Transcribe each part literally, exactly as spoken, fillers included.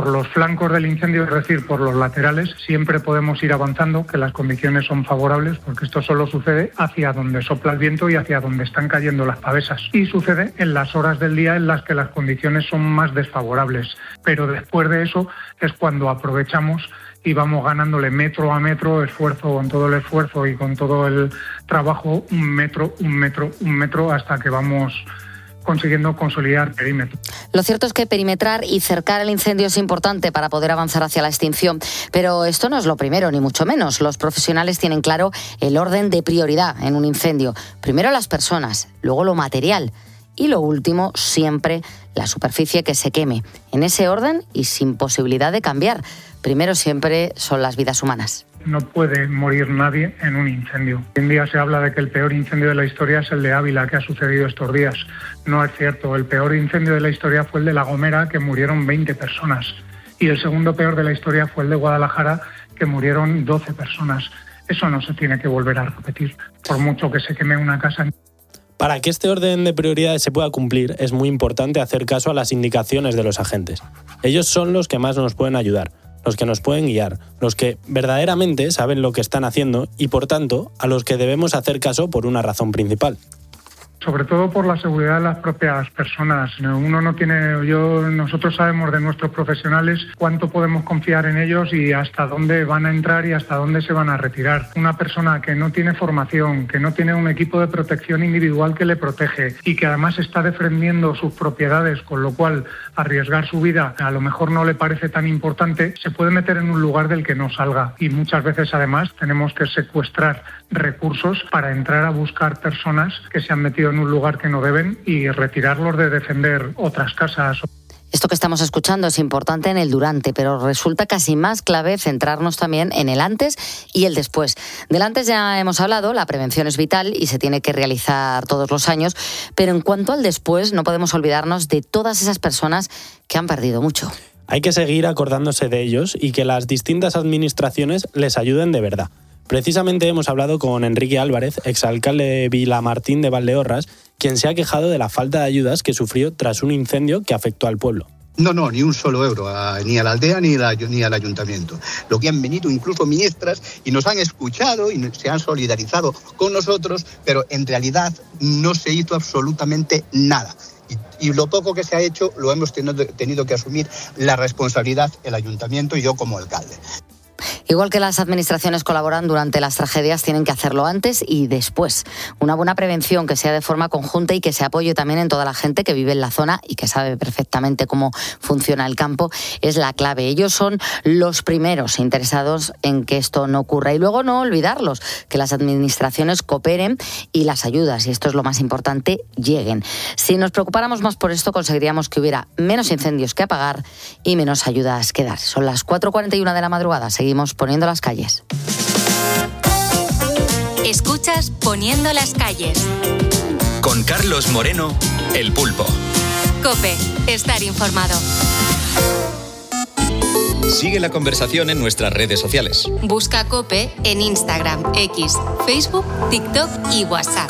por los flancos del incendio, es decir, por los laterales, siempre podemos ir avanzando, que las condiciones son favorables, porque esto solo sucede hacia donde sopla el viento y hacia donde están cayendo las pavesas. Y sucede en las horas del día en las que las condiciones son más desfavorables. Pero después de eso es cuando aprovechamos y vamos ganándole metro a metro, esfuerzo con todo el esfuerzo y con todo el trabajo, un metro, un metro, un metro, hasta que vamos consiguiendo consolidar perímetro. Lo cierto es que perimetrar y cercar el incendio es importante para poder avanzar hacia la extinción, pero esto no es lo primero, ni mucho menos. Los profesionales tienen claro el orden de prioridad en un incendio. Primero las personas, luego lo material y lo último, siempre la superficie que se queme. En ese orden y sin posibilidad de cambiar. Primero siempre son las vidas humanas. No puede morir nadie en un incendio. Hoy en día se habla de que el peor incendio de la historia es el de Ávila, que ha sucedido estos días. No es cierto. El peor incendio de la historia fue el de La Gomera, que murieron veinte personas. Y el segundo peor de la historia fue el de Guadalajara, que murieron doce personas. Eso no se tiene que volver a repetir, por mucho que se queme una casa. Para que este orden de prioridades se pueda cumplir, es muy importante hacer caso a las indicaciones de los agentes. Ellos son los que más nos pueden ayudar, los que nos pueden guiar, los que verdaderamente saben lo que están haciendo y, por tanto, a los que debemos hacer caso por una razón principal. Sobre todo por la seguridad de las propias personas. Uno no tiene, yo, nosotros sabemos de nuestros profesionales cuánto podemos confiar en ellos y hasta dónde van a entrar y hasta dónde se van a retirar. Una persona que no tiene formación, que no tiene un equipo de protección individual que le protege y que además está defendiendo sus propiedades, con lo cual arriesgar su vida a lo mejor no le parece tan importante, se puede meter en un lugar del que no salga. Y muchas veces además tenemos que secuestrar recursos para entrar a buscar personas que se han metido en un lugar que no deben y retirarlos de defender otras casas. Esto que estamos escuchando es importante en el durante, pero resulta casi más clave centrarnos también en el antes y el después. Del antes ya hemos hablado, la prevención es vital y se tiene que realizar todos los años, pero en cuanto al después no podemos olvidarnos de todas esas personas que han perdido mucho. Hay que seguir acordándose de ellos y que las distintas administraciones les ayuden de verdad. Precisamente hemos hablado con Enrique Álvarez, exalcalde de Vilamartín de Valdeorras, quien se ha quejado de la falta de ayudas que sufrió tras un incendio que afectó al pueblo. No, no, ni un solo euro, a, ni a la aldea ni, la, ni al ayuntamiento. Lo que han venido incluso ministras y nos han escuchado y se han solidarizado con nosotros, pero en realidad no se hizo absolutamente nada. Y, y lo poco que se ha hecho lo hemos tenido, tenido que asumir la responsabilidad el ayuntamiento y yo como alcalde. Igual que las administraciones colaboran durante las tragedias, tienen que hacerlo antes y después. Una buena prevención que sea de forma conjunta y que se apoye también en toda la gente que vive en la zona y que sabe perfectamente cómo funciona el campo es la clave. Ellos son los primeros interesados en que esto no ocurra. Y luego no olvidarlos, que las administraciones cooperen y las ayudas, y esto es lo más importante, lleguen. Si nos preocupáramos más por esto, conseguiríamos que hubiera menos incendios que apagar y menos ayudas que dar. Son las cuatro cuarenta y una de la madrugada. Seguimos poniendo las calles. Escuchas Poniendo las calles. Con Carlos Moreno, El Pulpo. COPE, estar informado. Sigue la conversación en nuestras redes sociales. Busca COPE en Instagram, X, Facebook, TikTok y WhatsApp.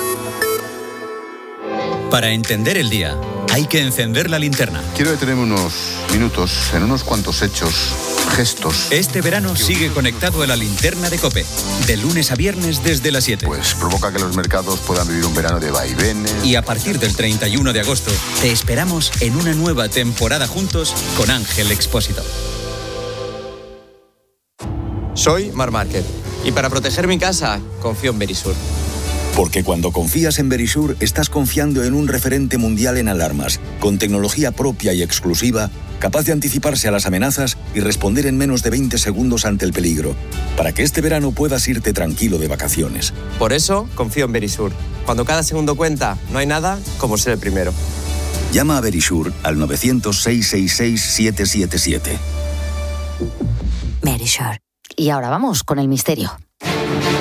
Para entender el día, hay que encender la linterna. Quiero detenerme unos minutos en unos cuantos hechos, gestos. Este verano sigue conectado a la linterna de COPE, de lunes a viernes desde las siete. Pues provoca que los mercados puedan vivir un verano de vaivenes. Y a partir del treinta y uno de agosto, te esperamos en una nueva temporada juntos con Ángel Expósito. Soy Marc Márquez y para proteger mi casa confío en Verisur. Porque cuando confías en Verisur, estás confiando en un referente mundial en alarmas, con tecnología propia y exclusiva, capaz de anticiparse a las amenazas y responder en menos de veinte segundos ante el peligro, para que este verano puedas irte tranquilo de vacaciones. Por eso confío en Verisur. Cuando cada segundo cuenta, no hay nada como ser el primero. Llama a Verisur al novecientos, seiscientos sesenta y seis, setecientos setenta y siete. Verisur. Y ahora vamos con el misterio.